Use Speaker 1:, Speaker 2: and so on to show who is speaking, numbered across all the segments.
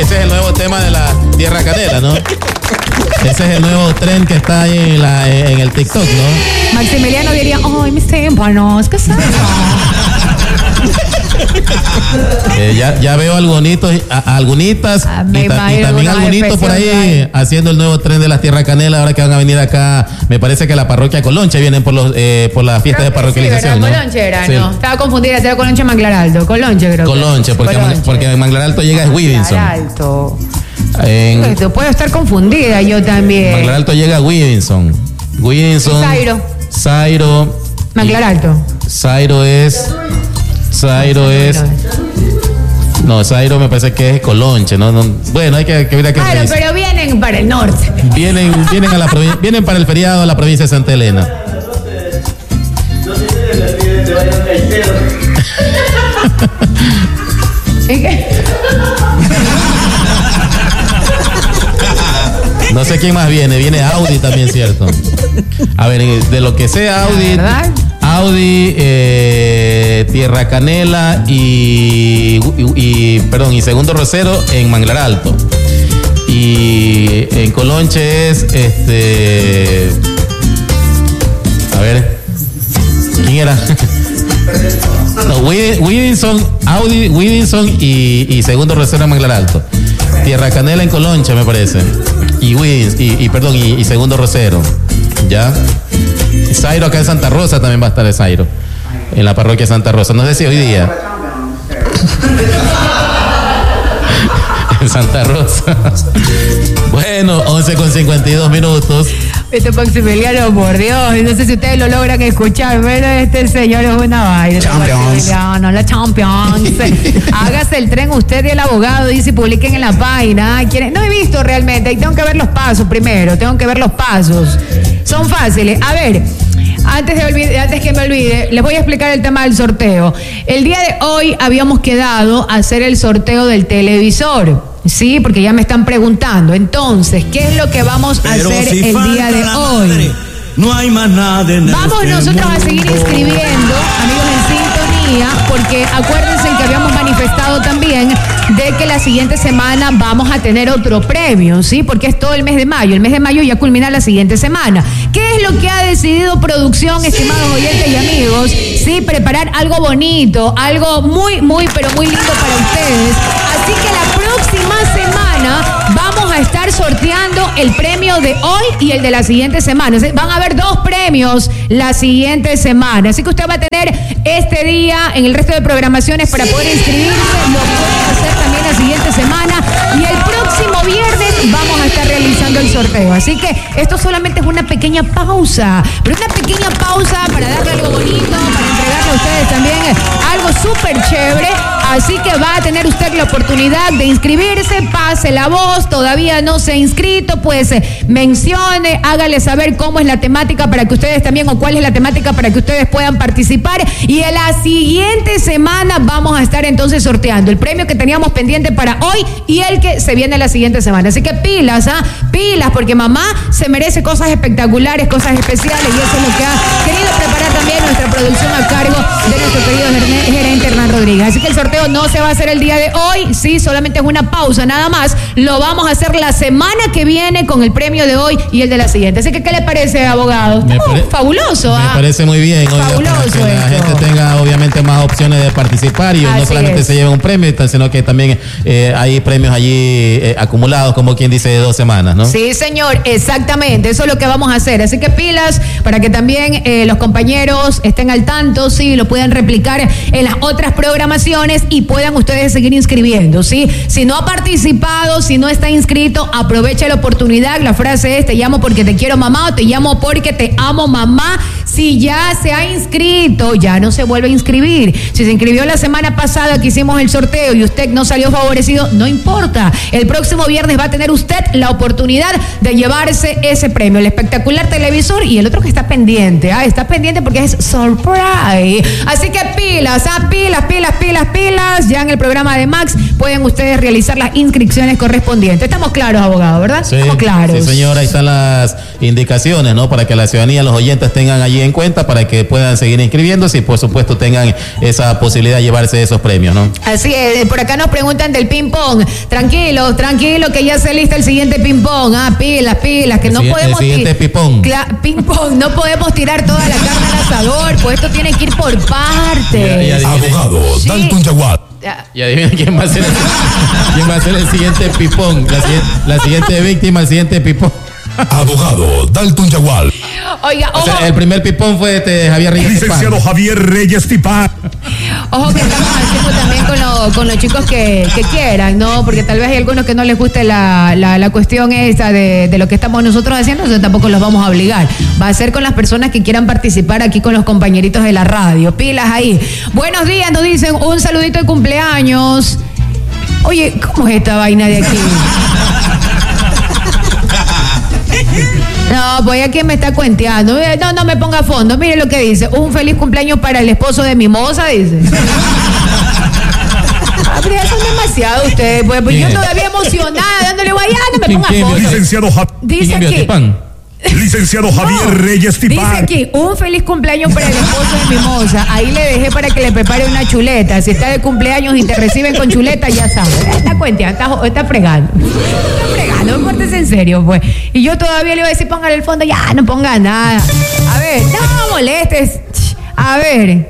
Speaker 1: Ese es el nuevo tema de la Tierra Canela, ¿no? Ese es el nuevo tren que está ahí en el TikTok, ¿no?
Speaker 2: Maximiliano diría, ay, mis tímpanos, ¿qué es eso?
Speaker 1: Ya veo algunitas y también algunitos por ahí haciendo el nuevo tren de las Tierra Canela. Ahora que van a venir acá, me parece que la parroquia Colonche vienen por la fiesta de parroquialización,
Speaker 2: sí,
Speaker 1: ¿no?
Speaker 2: Colonche era,
Speaker 1: sí.
Speaker 2: ¿no? Estaba confundida, era Colonche Manglar Alto. Colonche creo.
Speaker 1: Colonche, porque en Manglar Alto llega es Williamson.
Speaker 2: Manglar Alto. Puedo estar confundida yo también.
Speaker 1: Manglar Alto llega Williamson. Zairo.
Speaker 2: Manglar Alto.
Speaker 1: Zairo es. No, Zairo me parece que es Colonche, ¿no? Bueno, hay que ver a qué.
Speaker 2: Claro, pero vienen para el norte.
Speaker 1: Vienen a la provincia, vienen para el feriado a la provincia de Santa Elena. No sé quién más viene Audi también, ¿cierto? A ver, de lo que sea Audi, Tierra Canela y Segundo Rosero en Manglar Alto. Y en Colonche es a ver, ¿quién era? No, Audi, Williamson y Segundo Rosero en Manglar Alto. Tierra Canela en Colonche, me parece. Y Segundo Rosero. ¿Ya? Zairo acá en Santa Rosa también va a estar de Zairo. En la parroquia Santa Rosa. No sé si hoy día. En Santa Rosa. Bueno, 11:52.
Speaker 2: Este Maximiliano, por Dios, no sé si ustedes lo logran escuchar, pero este señor es una vaina. Maximiliano, la Champions. Hágase el tren usted y el abogado, dice, publiquen en la página. No he visto realmente, y tengo que ver los pasos primero, Son fáciles. A ver, antes que me olvide, les voy a explicar el tema del sorteo. El día de hoy habíamos quedado a hacer el sorteo del televisor. Sí, porque ya me están preguntando. Entonces, ¿qué es lo que vamos a hacer el día de hoy?
Speaker 3: No hay más nada en
Speaker 2: Vamos nosotros a seguir inscribiendo, amigos en sintonía, porque acuérdense que habíamos manifestado también de que la siguiente semana vamos a tener otro premio, ¿sí? Porque es todo el mes de mayo. El mes de mayo ya culmina la siguiente semana. ¿Qué es lo que ha decidido producción, estimados oyentes y amigos? Sí, preparar algo bonito, algo muy, muy, pero muy lindo para ustedes. Así que la próxima semana vamos a estar sorteando el premio de hoy y el de la siguiente semana. Van a haber 2 premios la siguiente semana. Así que usted va a tener este día en el resto de programaciones para poder inscribirse. Lo puede hacer también la siguiente semana. Y el próximo viernes vamos a estar realizando el sorteo. Así que esto solamente es una pequeña pausa. Pero una pequeña pausa para darle algo bonito, para entregarle a ustedes también algo súper chévere. Así que va a tener usted la oportunidad de inscribirse, pase la voz, todavía no se ha inscrito, pues mencione, hágale saber cómo es la temática para que ustedes también, o cuál es la temática para que ustedes puedan participar. Y en la siguiente semana vamos a estar entonces sorteando el premio que teníamos pendiente para hoy y el que se viene la siguiente semana. Así que pilas, pilas, porque mamá se merece cosas espectaculares, cosas especiales, y eso es lo que ha querido preparar también nuestra producción a cargo de nuestro querido gerente Hernán Rodríguez. Así que el sorteo no se va a hacer el día de hoy, sí, solamente es una pausa nada más. Lo vamos a hacer la semana que viene con el premio de hoy y el de la siguiente. Así que, ¿qué le parece, abogado? Fabuloso.
Speaker 1: Me parece muy bien.
Speaker 2: Fabuloso.
Speaker 1: Que la gente tenga obviamente más opciones de participar y no solamente se lleve un premio, sino que también hay premios allí acumulados, como quien dice, de 2 semanas, ¿no?
Speaker 2: Sí, señor, exactamente. Eso es lo que vamos a hacer. Así que pilas para que también los compañeros estén al tanto, sí, lo puedan replicar en las otras programaciones y puedan ustedes seguir inscribiendo, ¿sí? Si no ha participado, si no está inscrito, aprovecha la oportunidad. La frase es: te llamo porque te quiero, mamá, o te llamo porque te amo, mamá. Si ya se ha inscrito, ya no se vuelve a inscribir. Si se inscribió la semana pasada que hicimos el sorteo y usted no salió favorecido, no importa. El próximo viernes va a tener usted la oportunidad de llevarse ese premio, el espectacular televisor, y el otro que está pendiente, está pendiente porque es surprise. Así que pilas, pilas. inscribirlas. Ya en el programa de Max pueden ustedes realizar las inscripciones correspondientes. Estamos claros, abogado, ¿verdad?
Speaker 1: Sí,
Speaker 2: estamos claros.
Speaker 1: Sí, señora, ahí están las indicaciones, ¿no? Para que la ciudadanía, los oyentes tengan allí en cuenta para que puedan seguir inscribiéndose y por supuesto tengan esa posibilidad de llevarse esos premios, ¿no?
Speaker 2: Así es, por acá nos preguntan del ping-pong. Tranquilo, que ya se lista el siguiente ping-pong. Pilas, que no podemos...
Speaker 1: El siguiente ping-pong.
Speaker 2: Ping-pong, no podemos tirar toda la carne al asador, pues esto tiene que ir por partes.
Speaker 4: Abogado,
Speaker 2: Sí.
Speaker 4: Dalton Yaguat.
Speaker 1: Y adivina quién va a ser el siguiente ping-pong, la siguiente víctima, el siguiente ping-pong.
Speaker 4: Abogado, Dalton Yaguat.
Speaker 2: Oiga,
Speaker 1: O
Speaker 2: ojo.
Speaker 1: sea, el primer ping-pong fue Javier Reyes.
Speaker 4: Licenciado Javier Reyes Tipán.
Speaker 2: Ojo que estamos haciendo también con los chicos que quieran, ¿no? Porque tal vez hay algunos que no les guste la cuestión esa de lo que estamos nosotros haciendo, entonces tampoco los vamos a obligar. Va a ser con las personas que quieran participar aquí con los compañeritos de la radio. Pilas ahí. Buenos días, nos dicen un saludito de cumpleaños. Oye, ¿cómo es esta vaina de aquí? No, pues aquí me está cuenteando. No me ponga a fondo. Mire lo que dice. Un feliz cumpleaños para el esposo de Mimosa, dice. Pero ya son demasiado ustedes. Pues yo todavía emocionada, dándole guayana, me ponga a fondo.
Speaker 4: Licenciado
Speaker 2: Dice aquí.
Speaker 4: Licenciado Javier Reyes
Speaker 2: Dice
Speaker 4: Tipán.
Speaker 2: aquí, un feliz cumpleaños para el esposo de Mimosa. Ahí le dejé para que le prepare una chuleta. Si está de cumpleaños y te reciben con chuleta, ya sabes. Está cuenteando, está fregando. Está fregando, pórtese en serio, pues. Y yo todavía le iba a decir, póngale el fondo, ya, no ponga nada. A ver, no molestes. A ver.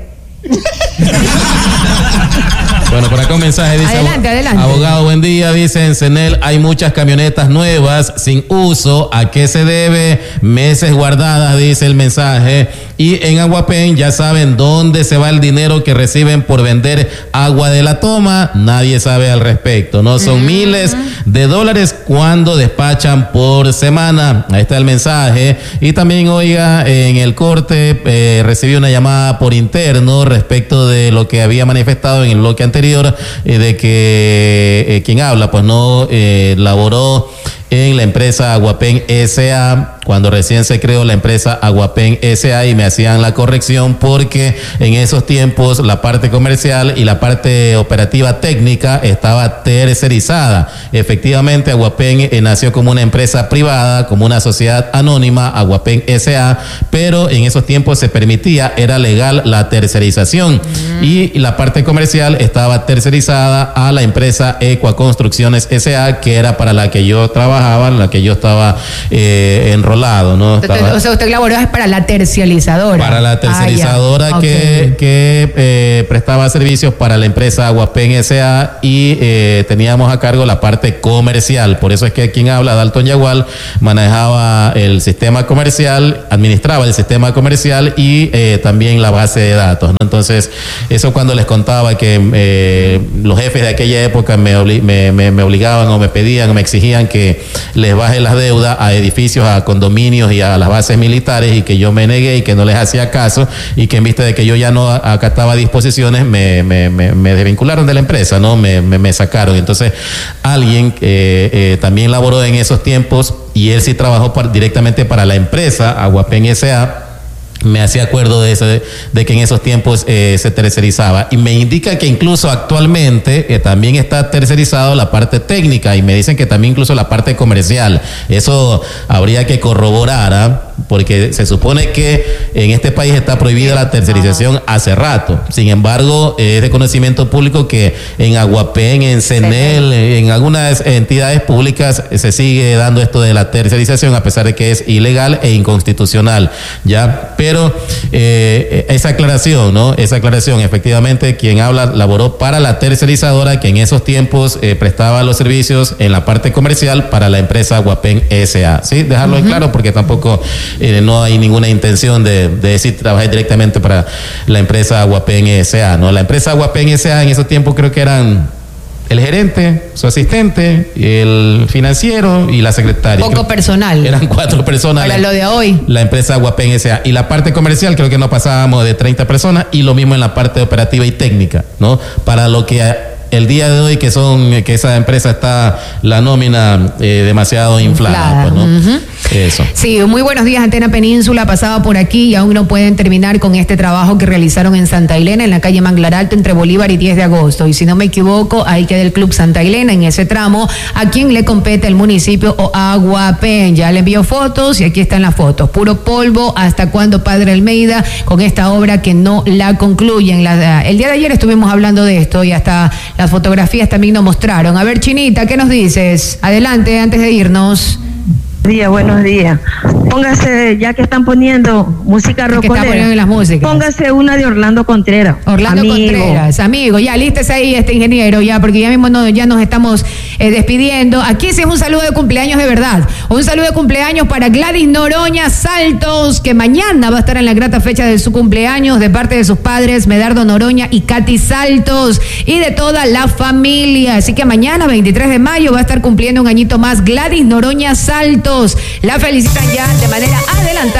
Speaker 1: Bueno, por acá un mensaje dice:
Speaker 2: Adelante.
Speaker 1: Abogado, buen día, dice en CENEL hay muchas camionetas nuevas sin uso, ¿a qué se debe? Meses guardadas, dice el mensaje. Y en Aguapén ya saben dónde se va el dinero que reciben por vender agua de la toma, nadie sabe al respecto, ¿no? Son miles de dólares cuando despachan por semana. Ahí está el mensaje. Y también, oiga, en el corte recibí una llamada por interno respecto de lo que había manifestado en el bloque anterior, de que quien habla pues no laboró en la empresa Aguapén S.A. cuando recién se creó la empresa Aguapén S.A. y me hacían la corrección porque en esos tiempos la parte comercial y la parte operativa técnica estaba tercerizada. Efectivamente, Aguapén nació como una empresa privada, como una sociedad anónima, Aguapén S.A., pero en esos tiempos se permitía, era legal la tercerización y la parte comercial estaba tercerizada a la empresa Ecua Construcciones S.A., que era para la que yo trabajaba, en la que yo estaba enrolado, ¿no?
Speaker 2: O sea, usted laboró es para la tercializadora.
Speaker 1: Para la tercerizadora que prestaba servicios para la empresa Aguapén S.A. y teníamos a cargo la parte comercial. Por eso es que quien habla, Dalton Yagual, manejaba el sistema comercial, administraba el sistema comercial y también la base de datos, ¿no? Entonces, eso cuando les contaba que los jefes de aquella época me obligaban o me pedían o me exigían que les baje las deudas a edificios, a condominios y a las bases militares, y que yo me negué y que no les hacía caso, y que en vista de que yo ya no acataba disposiciones me desvincularon de la empresa, ¿no? Me sacaron. Entonces alguien también laboró en esos tiempos y él sí trabajó directamente para la empresa Aguapén S.A., me hacía acuerdo de que en esos tiempos se tercerizaba, y me indica que incluso actualmente también está tercerizado la parte técnica, y me dicen que también incluso la parte comercial. Eso habría que corroborar, porque se supone que en este país está prohibida la tercerización hace rato. Sin embargo, es de conocimiento público que en Aguapén, en CENEL, en algunas entidades públicas se sigue dando esto de la tercerización, a pesar de que es ilegal e inconstitucional, ¿ya? Pero esa aclaración, ¿no? Esa aclaración, efectivamente, quien habla laboró para la tercerizadora que en esos tiempos prestaba los servicios en la parte comercial para la empresa Aguapén S.A. ¿Sí? Dejarlo en claro, porque tampoco no hay ninguna intención de decir trabajé directamente para la empresa Aguapén S.A., ¿no? La empresa Aguapén S.A. en esos tiempos creo que eran el gerente, su asistente, el financiero y la secretaria.
Speaker 2: Poco personal.
Speaker 1: Eran 4 personas.
Speaker 2: Para lo de hoy.
Speaker 1: La empresa Aguapén S.A. Y la parte comercial creo que no pasábamos de 30 personas, y lo mismo en la parte operativa y técnica, ¿no? Para lo que el día de hoy que esa empresa está la nómina demasiado inflada, pues, ¿no? Eso.
Speaker 2: Sí, muy buenos días, Antena Península. Pasaba por aquí y aún no pueden terminar con este trabajo que realizaron en Santa Elena, en la calle Manglar Alto, entre Bolívar y 10 de agosto. Y si no me equivoco, ahí queda el Club Santa Elena, en ese tramo. ¿A quién le compete el municipio o Aguapen? Ya le envió fotos y aquí están las fotos. Puro polvo. ¿Hasta cuándo, Padre Almeida, con esta obra que no la concluyen? El día de ayer estuvimos hablando de esto y hasta las fotografías también nos mostraron. A ver, Chinita, ¿qué nos dices? Adelante, antes de irnos.
Speaker 5: Buenos días. Póngase, ya que están poniendo música rockolera, póngase una de Orlando Contreras.
Speaker 2: Orlando Contreras, amigo, ya lístese ahí ingeniero, ya, porque ya mismo ya nos estamos despidiendo. Aquí sí es un saludo de cumpleaños de verdad. Un saludo de cumpleaños para Gladys Noroña Saltos, que mañana va a estar en la grata fecha de su cumpleaños, de parte de sus padres, Medardo Noroña y Katy Saltos, y de toda la familia. Así que mañana, 23 de mayo, va a estar cumpliendo un añito más Gladys Noroña Saltos. La felicitan ya de manera adelantada.